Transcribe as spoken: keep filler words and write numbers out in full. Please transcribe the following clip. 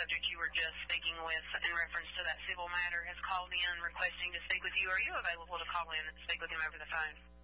subject you were just speaking with in reference to that civil matter has called in requesting to speak with you. Are you available to call in and speak with him over the phone?